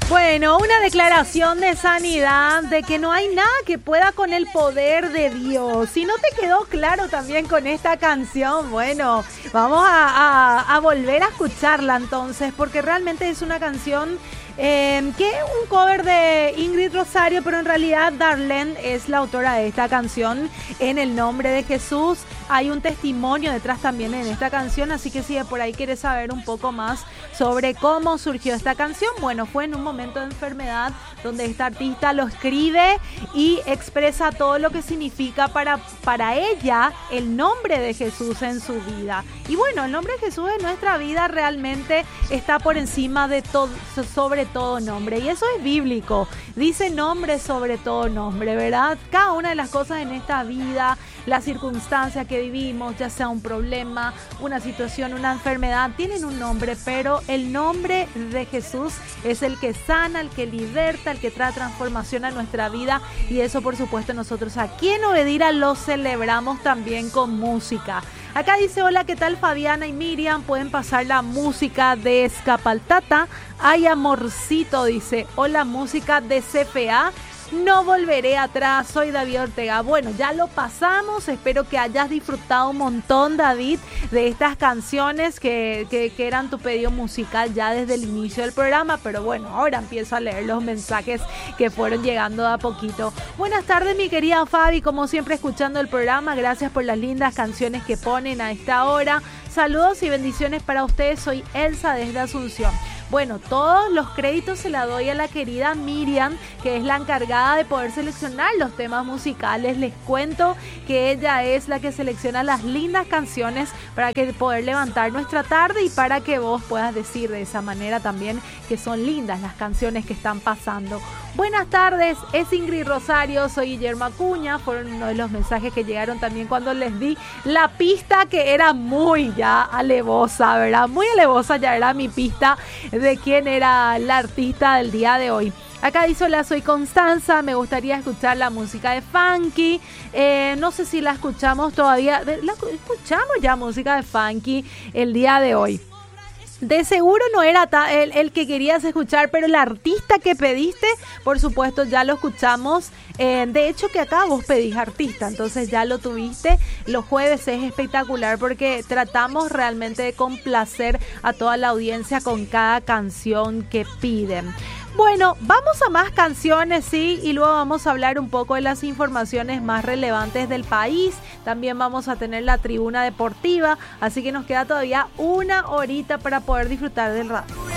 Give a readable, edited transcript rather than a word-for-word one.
Bueno, una declaración de sanidad de que no hay nada que pueda con el poder de Dios. Si no te quedó claro también con esta canción, bueno, vamos a volver a escucharla entonces, porque realmente es una canción que es un cover de Ingrid Rosario, pero en realidad Darlene es la autora de esta canción. En el nombre de Jesús hay un testimonio detrás también en esta canción, así que si de por ahí quieres saber un poco más sobre cómo surgió esta canción, bueno, fue en un momento de enfermedad donde esta artista lo escribe y expresa todo lo que significa para ella el nombre de Jesús en su vida. Y bueno, el nombre de Jesús en nuestra vida realmente está por encima de todo, sobre todo nombre, y eso es bíblico. Dice nombre sobre todo nombre, ¿verdad? Cada una de las cosas en esta vida, la circunstancia que vivimos, ya sea un problema, una situación, una enfermedad, tienen un nombre, pero el nombre de Jesús es el que sana, el que liberta, el que trae transformación a nuestra vida, y eso por supuesto nosotros aquí en Obedira lo celebramos también con música. Acá dice: hola, ¿qué tal Fabiana y Miriam? Pueden pasar la música de Escapaltata. Ay, amorcito, dice. Hola, música de CFA. No volveré atrás, soy David Ortega. Bueno, ya lo pasamos, espero que hayas disfrutado un montón, David, de estas canciones que eran tu pedido musical ya desde el inicio del programa, pero bueno, ahora empiezo a leer los mensajes que fueron llegando de a poquito. Buenas tardes, mi querida Fabi, como siempre escuchando el programa, gracias por las lindas canciones que ponen a esta hora. Saludos y bendiciones para ustedes, soy Elsa desde Asunción. Bueno, todos los créditos se la doy a la querida Miriam, que es la encargada de poder seleccionar los temas musicales. Les cuento que ella es la que selecciona las lindas canciones para que poder levantar nuestra tarde y para que vos puedas decir de esa manera también que son lindas las canciones que están pasando. Buenas tardes, es Ingrid Rosario, soy Guillermo Acuña. Fueron uno de los mensajes que llegaron también cuando les di la pista, que era muy ya alevosa, ¿verdad? Muy alevosa ya era mi pista de quién era la artista del día de hoy. Acá dice: hola, soy Constanza, me gustaría escuchar la música de Funky. No sé si la escuchamos todavía. Escuchamos ya música de Funky el día de hoy. De seguro no era el que querías escuchar, pero el artista que pediste, por supuesto, ya lo escuchamos. De hecho, que acá vos pedís artista, entonces ya lo tuviste. Los jueves es espectacular porque tratamos realmente de complacer a toda la audiencia con cada canción que piden. Bueno, vamos a más canciones, sí, y luego vamos a hablar un poco de las informaciones más relevantes del país. También vamos a tener la tribuna deportiva, así que nos queda todavía una horita para poder disfrutar del radio.